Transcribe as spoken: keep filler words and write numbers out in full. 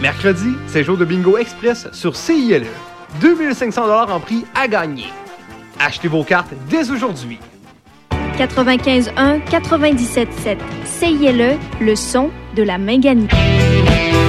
Mercredi, c'est jour de bingo express sur C I L E. deux mille cinq cents dollars en prix à gagner. Achetez vos cartes dès aujourd'hui. quatre-vingt-quinze un quatre-vingt-dix-sept sept C I L E, le son de la Mingani.